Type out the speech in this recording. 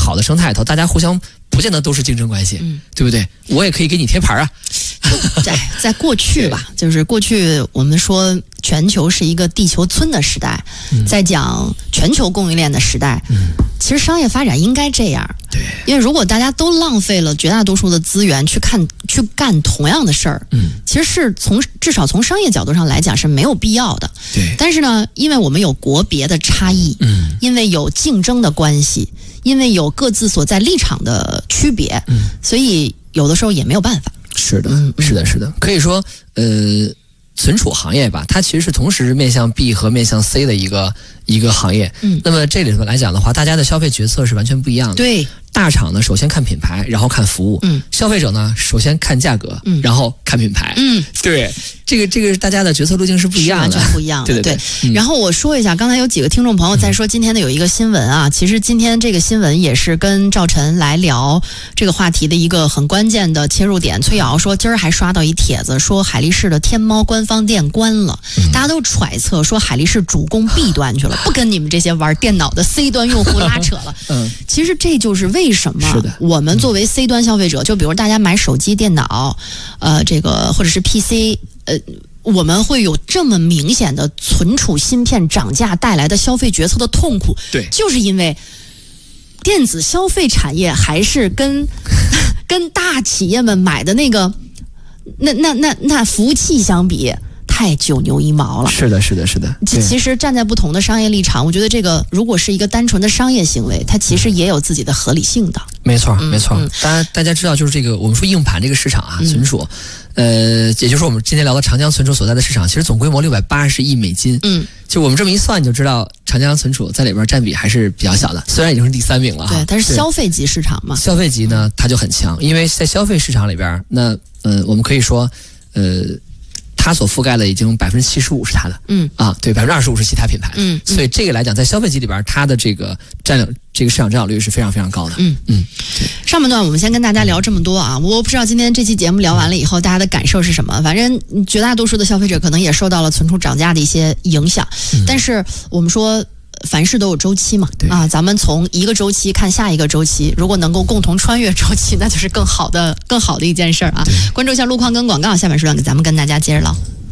好的生态里头，大家互相不见得都是竞争关系，对不对？我也可以给你贴牌啊。 在过去吧，就是过去我们说全球是一个地球村的时代，在讲全球供应链的时代，其实商业发展应该这样。 对， 因为如果大家都浪费了绝大多数的资源去干同样的事儿，其实是至少从商业角度上来讲是没有必要的。 对， 但是呢，因为我们有国别的差异，因为有竞争的关系，因为有各自所在立场的区别，所以有的时候也没有办法。 是的，是的，是的，可以说，存储行业吧，它其实是同时面向 B 和面向 C 的一个行业。那么这里头来讲的话，大家的消费决策是完全不一样的。 对， 大厂呢，首先看品牌，然后看服务。消费者呢，首先看价格，然后看品牌。对，这个大家的决策路径是不一样的， 完全不一样的。 对。 然后我说一下，刚才有几个听众朋友在说今天的有一个新闻啊，其实今天这个新闻也是跟赵晨来聊这个话题的一个很关键的切入点。崔瑶说，今儿还刷到一帖子，说海力士的天猫官方店关了，大家都揣测说海力士主攻 B 端去了，不跟你们这些玩电脑的 C 端用户拉扯了。其实这就是为什么我们作为 C 端消费者，就比如大家买手机、电脑，这个或者是 PC，我们会有这么明显的存储芯片涨价带来的消费决策的痛苦。 对， 就是因为电子消费产业还是跟大企业们买的那个那服务器相比，太九牛一毛了。是的。其实站在不同的商业立场，我觉得这个如果是一个单纯的商业行为，它其实也有自己的合理性的。没错。大家知道，就是这个我们说硬盘这个市场啊，存储，也就是我们今天聊的长江存储所在的市场，其实总规模$680亿。就我们这么一算，你就知道长江存储在里边占比还是比较小的，虽然已经是第3名了。对，但是消费级市场嘛，消费级呢它就很强，因为在消费市场里边，那我们可以说，它所覆盖的已经75%是它的，对，25%是其他品牌的，所以这个来讲，在消费级里边，它的这个市场占有率是非常非常高的。上半段我们先跟大家聊这么多啊，我不知道今天这期节目聊完了以后，大家的感受是什么？反正绝大多数的消费者可能也受到了存储涨价的一些影响，但是我们说，凡事都有周期嘛，咱们从一个周期看下一个周期，如果能够共同穿越周期，那就是更好的一件事儿啊。关注一下路况跟广告，下面时段咱们跟大家接着唠。